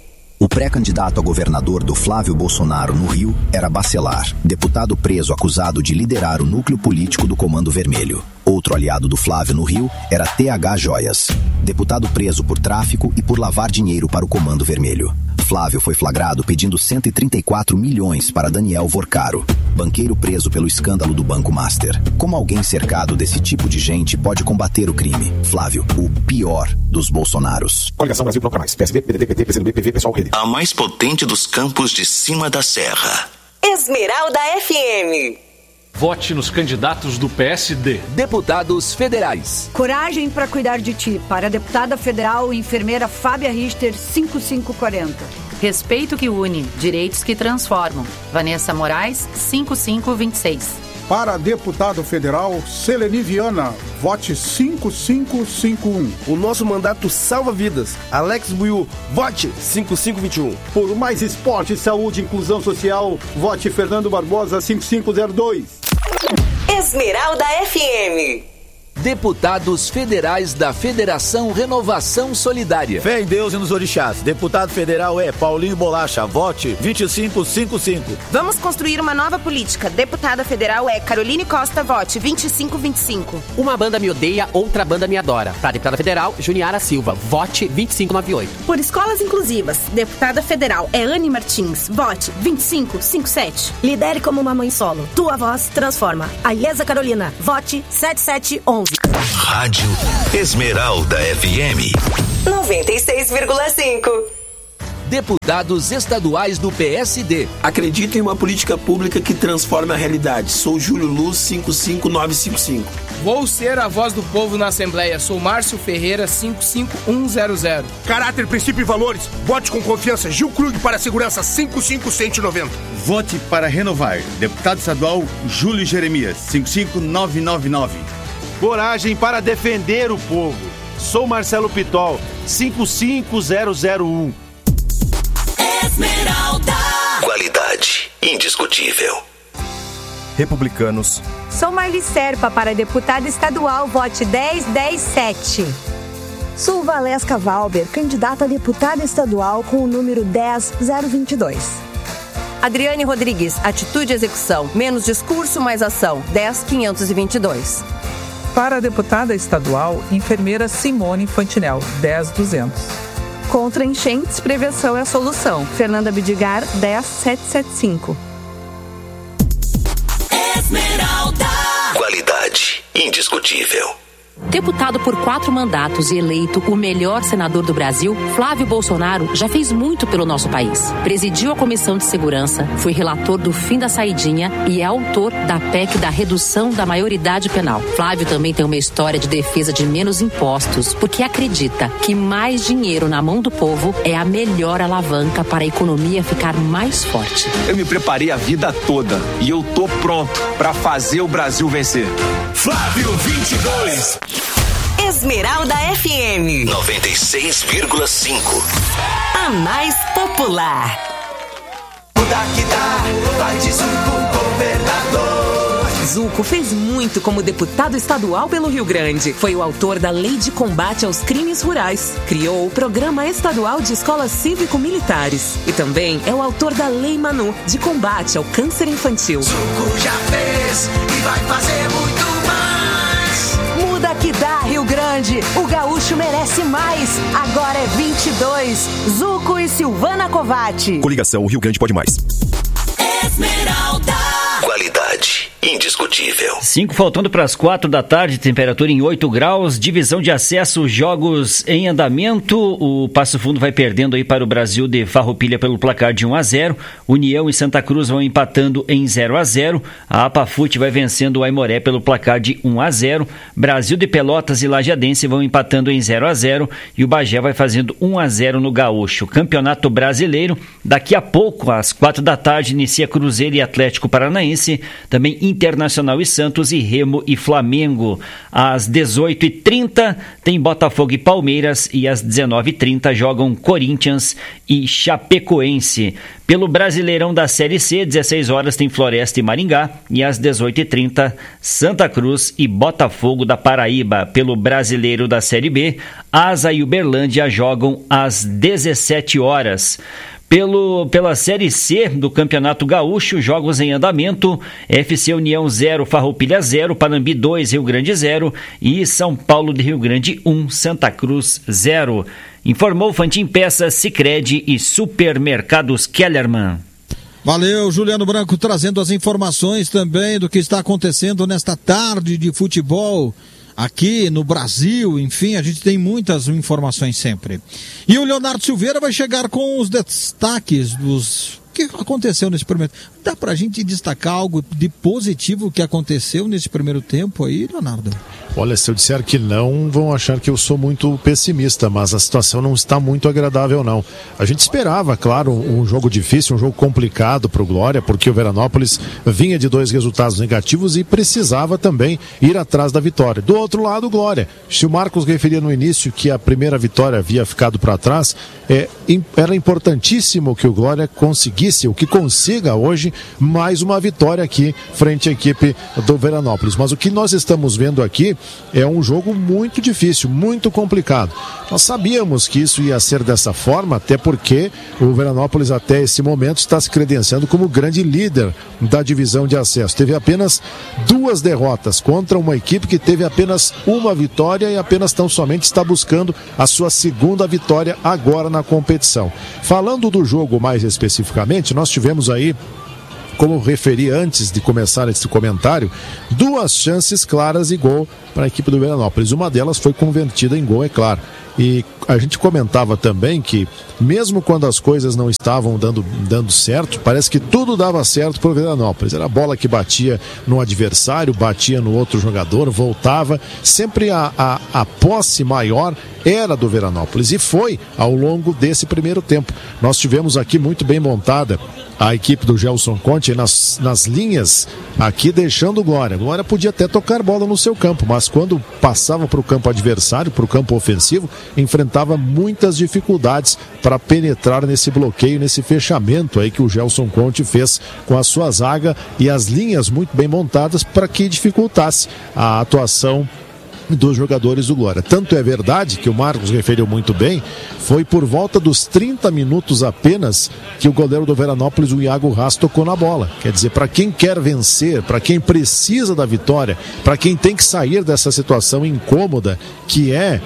pré-candidato a governador do Flávio Bolsonaro no Rio era Bacelar, deputado preso acusado de liderar o núcleo político do Comando Vermelho. Outro aliado do Flávio no Rio era TH Joias, deputado preso por tráfico e por lavar dinheiro para o Comando Vermelho. Flávio foi flagrado pedindo 134 milhões para Daniel Vorcaro, banqueiro preso pelo escândalo do Banco Master. Como alguém cercado desse tipo de gente pode combater o crime? Flávio, o pior dos Bolsonaros. Coligação Brasil Bloco Mais. PSD, PDT, PT, PCdoB, PV, Pessoal, Rede. A mais potente dos campos de cima da serra. Esmeralda FM. Vote nos candidatos do PSD. Deputados federais. Coragem para cuidar de ti. Para a deputada federal enfermeira Fábia Richter, 5540. Respeito que une, direitos que transformam. Vanessa Moraes, 5526. Para deputado federal, Seleni Viana, vote 5551. O nosso mandato salva vidas. Alex Buiu, vote 5521. Por mais esporte, saúde e inclusão social, vote Fernando Barbosa, 5502. Esmeralda FM. Deputados federais da Federação Renovação Solidária. Fé em Deus e nos orixás. Deputado federal é Paulinho Bolacha. Vote 2555. Vamos construir uma nova política. Deputada federal é Caroline Costa. Vote 2525. Uma banda me odeia, outra banda me adora. Para deputada federal, Juniara Silva. Vote 2598. Por escolas inclusivas. Deputada federal é Anne Martins. Vote 2557. Lidere como uma mãe solo. Tua voz transforma. A Ilesa Carolina. Vote 7711. Rádio Esmeralda FM 96,5. Deputados estaduais do PSD. Acredito em uma política pública que transforme a realidade. Sou Júlio Luz, 55955. Vou ser a voz do povo na Assembleia. Sou Márcio Ferreira, 55100. Caráter, princípio e valores. Vote com confiança. Gil Krug para a segurança, 55190. Vote para renovar. Deputado estadual Júlio Jeremias, 55999. Coragem para defender o povo. Sou Marcelo Pitol, 55001. Esmeralda. Qualidade indiscutível. Republicanos. Sou Marli Serpa para deputada estadual, vote 10107. Sou Valesca Valber, candidata a deputada estadual com o número 10022. Adriane Rodrigues, atitude e execução, menos discurso, mais ação, 10522. Para a deputada estadual, enfermeira Simone Fantinel, 10200. Contra enchentes, prevenção é a solução. Fernanda Bidigar, 10775. Esmeralda. Qualidade indiscutível. Deputado por 4 mandatos e eleito o melhor senador do Brasil, Flávio Bolsonaro já fez muito pelo nosso país. Presidiu a Comissão de Segurança, foi relator do fim da saidinha e é autor da PEC da redução da maioridade penal. Flávio também tem uma história de defesa de menos impostos, porque acredita que mais dinheiro na mão do povo é a melhor alavanca para a economia ficar mais forte. Eu me preparei a vida toda e eu tô pronto para fazer o Brasil vencer. Flávio 22. Esmeralda FM 96,5. A mais popular. Muda que dá, vai de Zuco, governador. Zuco fez muito como deputado estadual pelo Rio Grande. Foi o autor da Lei de Combate aos Crimes Rurais. Criou o Programa Estadual de Escolas Cívico-Militares. E também é o autor da Lei Manu, de combate ao câncer infantil. Zuco já fez e vai fazer muito mais. Muda que dá, Rio Grande. O gaúcho merece mais. Agora é 22. Zuco e Silvana Covatti. Coligação Rio Grande Pode Mais. Esmeralda. Qualidade indiscutível. 5 faltando para as 4 da tarde, temperatura em 8 graus, divisão de acesso, jogos em andamento. O Passo Fundo vai perdendo aí para o Brasil de Farroupilha pelo placar de 1-0. União e Santa Cruz vão empatando em 0-0. A Apafute vai vencendo o Aimoré pelo placar de 1-0. Brasil de Pelotas e Lajadense vão empatando em 0-0 e o Bagé vai fazendo 1-0 no Gaúcho. Campeonato Brasileiro, daqui a pouco, às 4 da tarde, inicia Cruzeiro e Atlético Paranaense, também Internacional e Santos e Remo e Flamengo. Às 18h30 tem Botafogo e Palmeiras e às 19h30 jogam Corinthians e Chapecoense. Pelo Brasileirão da Série C, 16 horas tem Floresta e Maringá e às 18h30 Santa Cruz e Botafogo da Paraíba. Pelo Brasileiro da Série B, Asa e Uberlândia jogam às 17 horas. Pela Série C do Campeonato Gaúcho, jogos em andamento: FC União 0, Farroupilha 0, Panambi 2, Rio Grande 0 e São Paulo de Rio Grande 1, Santa Cruz 0. Informou Fantin Peças, Sicredi e Supermercados Kellerman. Valeu, Juliano Branco, trazendo as informações também do que está acontecendo nesta tarde de futebol aqui no Brasil. Enfim, a gente tem muitas informações sempre. E o Leonardo Silveira vai chegar com os destaques dos... O que aconteceu nesse primeiro... Dá pra gente destacar algo de positivo que aconteceu nesse primeiro tempo aí, Leonardo? Olha, se eu disser que não, vão achar que eu sou muito pessimista, mas a situação não está muito agradável, não. A gente esperava, claro, um jogo difícil, um jogo complicado para o Glória, porque o Veranópolis vinha de 2 resultados negativos e precisava também ir atrás da vitória. Do outro lado, o Glória. Se o Marcos referia no início que a primeira vitória havia ficado para trás, era importantíssimo que o Glória conseguisse, o que consiga hoje, mais uma vitória aqui frente à equipe do Veranópolis. Mas o que nós estamos vendo aqui é um jogo muito difícil, muito complicado. Nós sabíamos que isso ia ser dessa forma, até porque o Veranópolis até esse momento está se credenciando como grande líder da divisão de acesso. Teve apenas 2 derrotas contra uma equipe que teve apenas uma vitória e apenas tão somente está buscando a sua segunda vitória agora na competição. Falando do jogo mais especificamente, nós tivemos aí, como eu referi antes de começar esse comentário, 2 chances claras de gol para a equipe do Veranópolis. Uma delas foi convertida em gol, é claro. E a gente comentava também que, mesmo quando as coisas não estavam dando certo, parece que tudo dava certo para o Veranópolis. Era a bola que batia no adversário, batia no outro jogador, voltava. Sempre a posse maior era do Veranópolis. E foi ao longo desse primeiro tempo. Nós tivemos aqui muito bem montada a equipe do Gelson Conte nas linhas aqui, deixando o Glória. O Glória podia até tocar bola no seu campo, mas quando passava para o campo adversário, para o campo ofensivo, enfrentava muitas dificuldades para penetrar nesse bloqueio, nesse fechamento aí que o Gelson Conte fez com a sua zaga e as linhas muito bem montadas para que dificultasse a atuação dos jogadores do Glória. Tanto é verdade que o Marcos referiu muito bem, foi por volta dos 30 minutos apenas que o goleiro do Veranópolis, o Iago Haas, tocou na bola. Quer dizer, para quem quer vencer, para quem precisa da vitória, para quem tem que sair dessa situação incômoda que é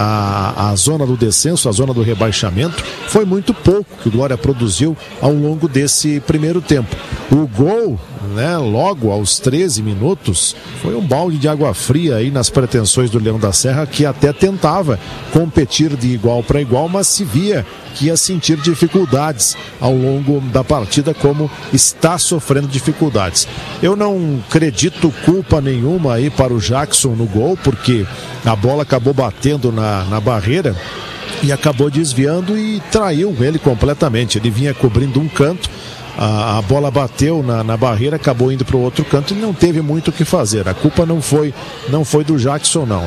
a zona do descenso, a zona do rebaixamento, foi muito pouco que o Glória produziu ao longo desse primeiro tempo. O gol, logo aos 13 minutos, foi um balde de água fria aí nas pretensões do Leão da Serra, que até tentava competir de igual para igual, mas se via que ia sentir dificuldades ao longo da partida, como está sofrendo dificuldades. Eu não acredito culpa nenhuma aí para o Jackson no gol, porque a bola acabou batendo na barreira e acabou desviando e traiu ele completamente. Ele vinha cobrindo um canto, a bola bateu na barreira, acabou indo para o outro canto e não teve muito o que fazer. A culpa não foi do Jackson, não.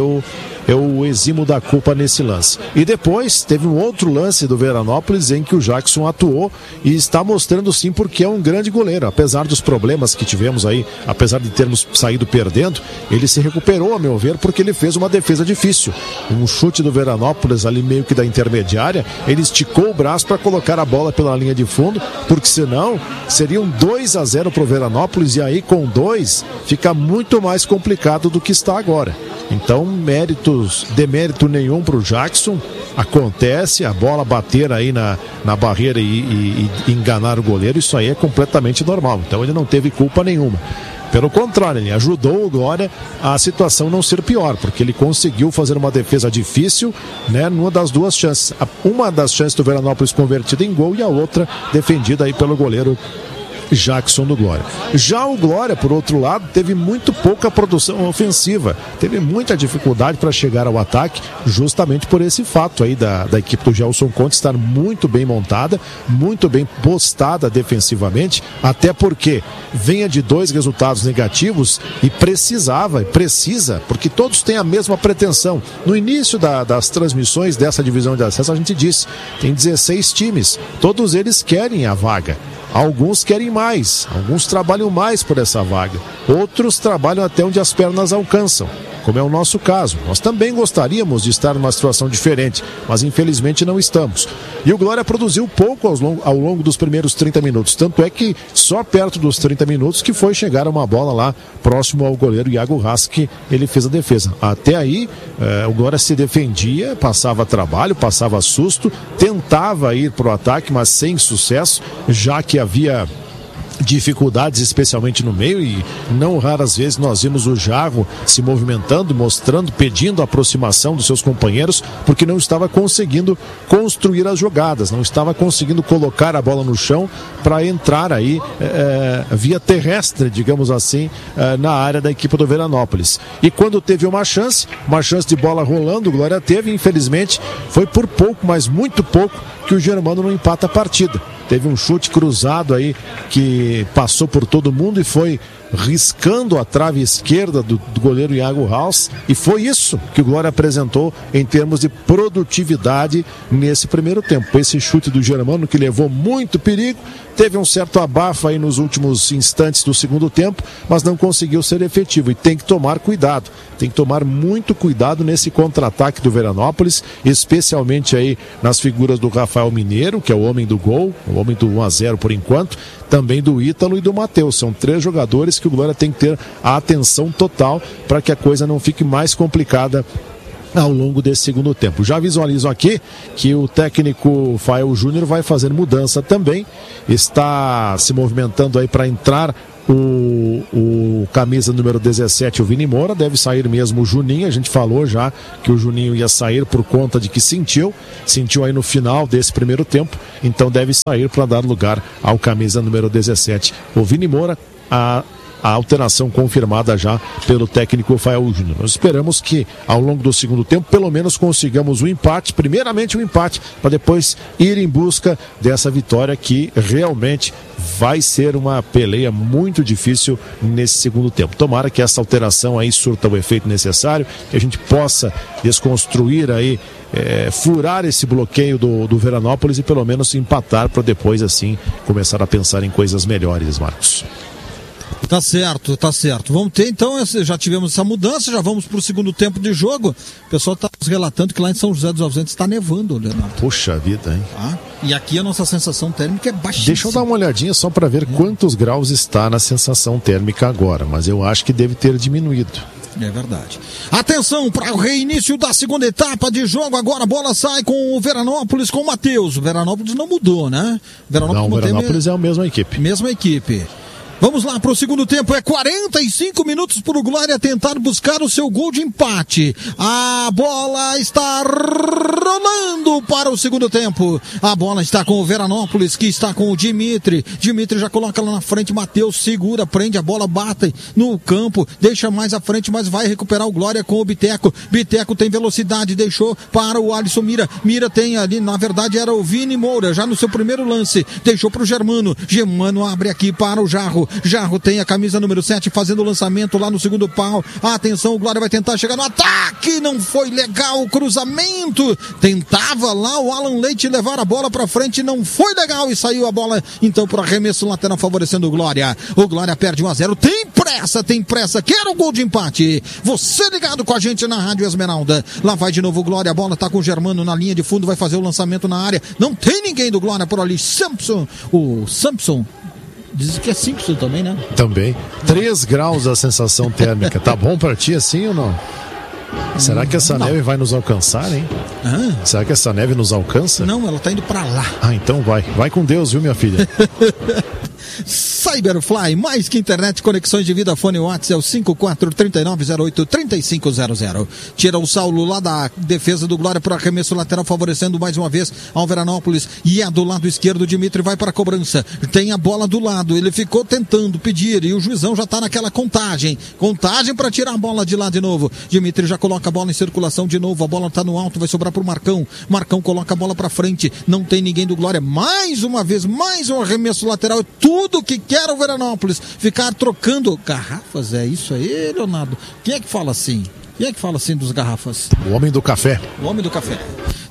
Eu eximo da culpa nesse lance. E depois teve um outro lance do Veranópolis em que o Jackson atuou e está mostrando sim porque é um grande goleiro. Apesar dos problemas que tivemos aí, apesar de termos saído perdendo, ele se recuperou, a meu ver, porque ele fez uma defesa difícil. Um chute do Veranópolis ali meio que da intermediária, ele esticou o braço para colocar a bola pela linha de fundo, porque senão seriam 2-0 para o Veranópolis, e aí com 2 fica muito mais complicado do que está agora. Então, demérito nenhum para o Jackson. Acontece, a bola bater aí na barreira e enganar o goleiro, isso aí é completamente normal. Então ele não teve culpa nenhuma. Pelo contrário, ele ajudou o Glória a situação não ser pior, porque ele conseguiu fazer uma defesa difícil, numa das 2 chances. Uma das chances do Veranópolis convertida em gol e a outra defendida aí pelo goleiro Jackson do Glória. Já o Glória, por outro lado, teve muito pouca produção ofensiva, teve muita dificuldade para chegar ao ataque, justamente por esse fato aí da equipe do Gelson Conte estar muito bem montada, muito bem postada defensivamente, até porque venha de 2 resultados negativos e precisa, porque todos têm a mesma pretensão. No início das transmissões dessa divisão de acesso, a gente disse, tem 16 times, todos eles querem a vaga. Alguns querem mais, alguns trabalham mais por essa vaga, outros trabalham até onde as pernas alcançam. como é o nosso caso. Nós também gostaríamos de estar numa situação diferente, mas infelizmente não estamos. E o Glória produziu pouco ao longo dos primeiros 30 minutos, tanto é que só perto dos 30 minutos que foi chegar uma bola lá próximo ao goleiro Iago Haas, que ele fez a defesa. Até aí, o Glória se defendia, passava trabalho, passava susto, tentava ir para o ataque, mas sem sucesso, já que havia dificuldades, especialmente no meio, e não raras vezes nós vimos o Jarro se movimentando, mostrando, pedindo a aproximação dos seus companheiros, porque não estava conseguindo construir as jogadas, não estava conseguindo colocar a bola no chão para entrar aí via terrestre, digamos assim, na área da equipe do Veranópolis. E quando teve uma chance de bola rolando, o Glória teve, infelizmente, foi por pouco, mas muito pouco, que o Germano não empata a partida. Teve um chute cruzado aí que passou por todo mundo e foi riscando a trave esquerda do goleiro Iago Haas, e foi isso que o Glória apresentou em termos de produtividade nesse primeiro tempo. Esse chute do Germano que levou muito perigo, teve um certo abafo aí nos últimos instantes do segundo tempo, mas não conseguiu ser efetivo, e tem que tomar cuidado, tem que tomar muito cuidado nesse contra-ataque do Veranópolis, especialmente aí nas figuras do Rafael Mineiro, que é o homem do gol, o homem do 1-0 por enquanto, também do Ítalo e do Matheus. São 3 jogadores que o Glória tem que ter a atenção total para que a coisa não fique mais complicada ao longo desse segundo tempo. Já visualizo aqui que o técnico Fael Júnior vai fazer mudança também, está se movimentando aí para entrar o camisa número 17, o Vini Moura. Deve sair mesmo o Juninho. A gente falou já que o Juninho ia sair por conta de que sentiu aí no final desse primeiro tempo, então deve sair para dar lugar ao camisa número 17, o Vini Moura. A alteração confirmada já pelo técnico Fael Júnior. Nós esperamos que ao longo do segundo tempo pelo menos consigamos o empate, primeiramente o empate, para depois ir em busca dessa vitória, que realmente vai ser uma peleia muito difícil nesse segundo tempo. Tomara que essa alteração aí surta o efeito necessário, que a gente possa desconstruir aí, furar esse bloqueio do Veranópolis e pelo menos empatar, para depois assim começar a pensar em coisas melhores, Marcos. Tá certo. Vamos ter então, já tivemos essa mudança, já vamos pro segundo tempo de jogo. O pessoal tá nos relatando que lá em São José dos Ausentes está nevando, Leonardo. Puxa vida, hein? E aqui a nossa sensação térmica é baixíssima. Deixa eu dar uma olhadinha só para ver quantos graus está na sensação térmica agora, mas eu acho que deve ter diminuído. É verdade. Atenção para o reinício da segunda etapa de jogo. Agora a bola sai com o Veranópolis, com o Matheus. O Veranópolis não mudou, né? O Veranópolis é a mesma equipe. Mesma equipe. Vamos lá para o segundo tempo, 45 minutos para o Glória tentar buscar o seu gol de empate. A bola está rolando para o segundo tempo. A bola está com o Veranópolis, que está com o Dimitri. Dimitri já coloca lá na frente, Matheus segura, prende a bola, bate no campo, deixa mais à frente, mas vai recuperar o Glória com o Biteco. Biteco tem velocidade, deixou para o Alisson Mira. Mira tem ali, na verdade era o Vini Moura, já no seu primeiro lance, deixou para o Germano. Germano abre aqui para o Jarro. Jarro tem a camisa número 7 fazendo o lançamento lá no segundo pau. Atenção, o Glória vai tentar chegar no ataque. Não foi legal o cruzamento. Tentava lá o Alan Leite levar a bola pra frente. Não foi legal e saiu a bola então pro arremesso lateral favorecendo o Glória. O Glória perde 1-0. Tem pressa. Quer o gol de empate. Você ligado com a gente na Rádio Esmeralda. Lá vai de novo o Glória. A bola tá com o Germano na linha de fundo. Vai fazer o lançamento na área. Não tem ninguém do Glória por ali. O Samson. Diz que é 5 também, né? Também. 3 graus a sensação térmica. Tá bom pra ti assim ou não? Será que essa neve vai nos alcançar, hein? Será que essa neve nos alcança? Não, ela tá indo pra lá. Então vai. Vai com Deus, viu, minha filha? Cyberfly, mais que internet, conexões de vida, fone WhatsApp é o 5439083500. Tira o Saulo lá da defesa do Glória para arremesso lateral, favorecendo mais uma vez ao Veranópolis, e é do lado esquerdo. O Dimitri vai para a cobrança, tem a bola do lado, ele ficou tentando pedir e o juizão já está naquela contagem para tirar a bola de lá de novo. Dimitri já coloca a bola em circulação de novo, a bola está no alto, vai sobrar para o Marcão coloca a bola para frente, não tem ninguém do Glória, mais uma vez, mais um arremesso lateral. É tudo que quer o Veranópolis, ficar trocando garrafas, é isso aí, Leonardo? Quem é que fala assim? Quem é que fala assim dos garrafas? O homem do café. O homem do café.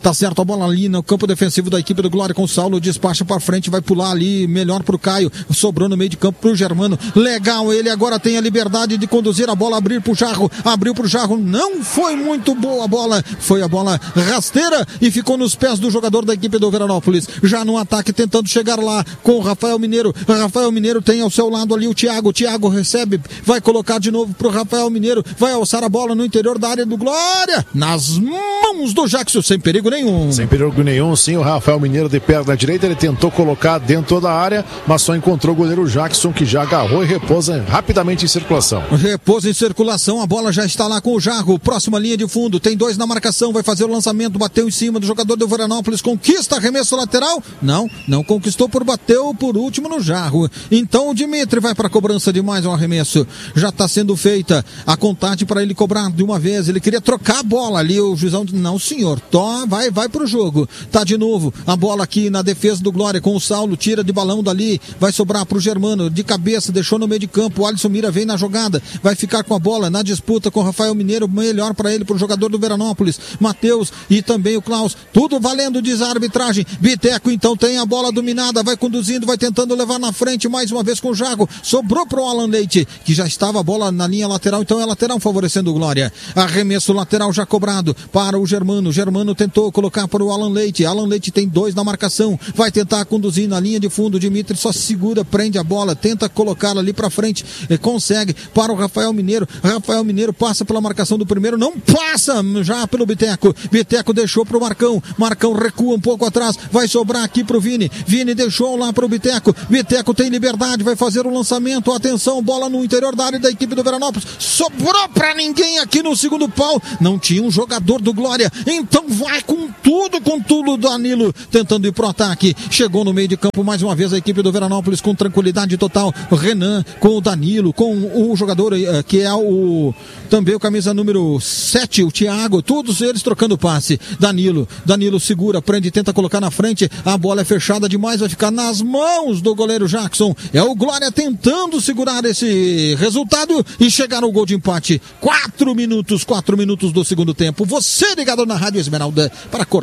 Tá certo, a bola ali no campo defensivo da equipe do Glória com o Saulo, despacha pra frente, vai pular ali, melhor pro Caio, sobrou no meio de campo pro Germano, legal, ele agora tem a liberdade de conduzir a bola, abrir pro Jarro, abriu pro Jarro, não foi muito boa a bola, foi a bola rasteira e ficou nos pés do jogador da equipe do Veranópolis, já no ataque tentando chegar lá com o Rafael Mineiro tem ao seu lado ali o Thiago recebe, vai colocar de novo pro Rafael Mineiro, vai alçar a bola no interior da área do Glória, nas mãos do Jackson, sem perigo nenhum. Sem perigo nenhum, sim, o Rafael Mineiro de perna direita, ele tentou colocar dentro da área, mas só encontrou o goleiro Jackson, que já agarrou e repousa rapidamente em circulação. Repousa em circulação, a bola já está lá com o Jarro, próxima linha de fundo, tem 2 na marcação, vai fazer o lançamento, bateu em cima do jogador do Veranópolis, conquista arremesso lateral, não conquistou, bateu por último no Jarro, então o Dimitri vai para a cobrança de mais um arremesso, já está sendo feita a contagem para ele cobrar de uma vez, ele queria trocar a bola ali, o juizão, não senhor, vai pro jogo, tá de novo, a bola aqui na defesa do Glória com o Saulo, tira de balão dali, vai sobrar pro Germano, de cabeça, deixou no meio de campo, o Alisson Mira vem na jogada, vai ficar com a bola na disputa com o Rafael Mineiro, melhor para ele, pro jogador do Veranópolis, Matheus e também o Klaus, tudo valendo, diz a arbitragem, Biteco então tem a bola dominada, vai conduzindo, vai tentando levar na frente, mais uma vez com o Jago, sobrou pro Alan Leite, que já estava a bola na linha lateral, então é lateral favorecendo o Glória, arremesso lateral já cobrado para o Germano tentou colocar para o Alan Leite tem 2 na marcação, vai tentar conduzir na linha de fundo, Dimitri só segura, prende a bola, tenta colocá-la ali para frente, consegue para o Rafael Mineiro passa pela marcação do primeiro, não passa já pelo Biteco deixou pro Marcão recua um pouco atrás, vai sobrar aqui pro Vini deixou lá pro Biteco tem liberdade, vai fazer o lançamento, atenção, bola no interior da área da equipe do Veranópolis, sobrou pra ninguém aqui no segundo pau, não tinha um jogador do Glória, então vai com tudo Danilo, tentando ir pro ataque, chegou no meio de campo mais uma vez a equipe do Veranópolis com tranquilidade total, Renan com o Danilo, com o jogador que é também o camisa número 7, o Thiago, todos eles trocando passe, Danilo segura, prende, tenta colocar na frente, a bola é fechada demais, vai ficar nas mãos do goleiro Jackson, é o Glória tentando segurar esse resultado e chegar no gol de empate, 4 minutos do segundo tempo, você ligado na Rádio Esmeralda para acordar.